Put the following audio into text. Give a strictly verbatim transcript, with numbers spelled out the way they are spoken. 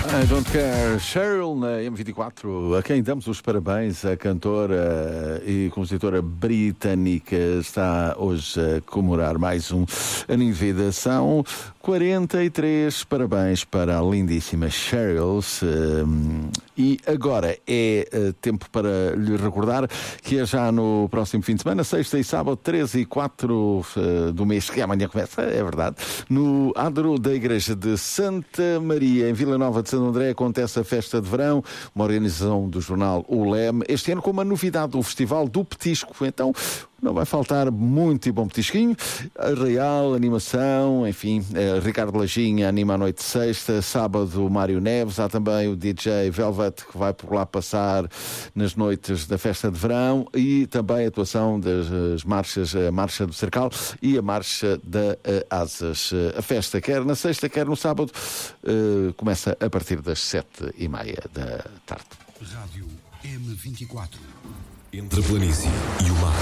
I Don't Care, Cheryl na M vinte e quatro, a quem damos os parabéns. A cantora e compositora britânica está hoje a comemorar mais um aninho de vida. São quarenta e três parabéns para a lindíssima Cheryl. E agora é tempo para lhe recordar que é já no próximo fim de semana, sexta e sábado, treze e quatro do mês, que amanhã começa, é verdade, no adro da Igreja de Santa Maria, em Vila Nova de Santo André, acontece a festa de verão, uma organização do jornal O Leme, este ano com uma novidade, o Festival do Petisco. Então não vai faltar muito e bom petisquinho, arraial, animação, enfim, eh, Ricardo Lajinha anima a noite de sexta, sábado o Mário Neves, há também o D J Velvet que vai por lá passar nas noites da festa de verão, e também a atuação das marchas, a Marcha do Cercal e a Marcha da uh, Asas. A festa, quer na sexta, quer no sábado, uh, começa a partir das sete e meia da tarde. Rádio M vinte e quatro. Entre a planície e o mar.